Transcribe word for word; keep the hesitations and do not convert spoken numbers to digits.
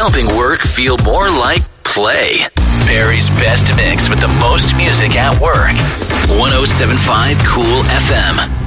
helping work feel more like play. Barry's best mix with the most music at work. one oh seven point five Cool F M.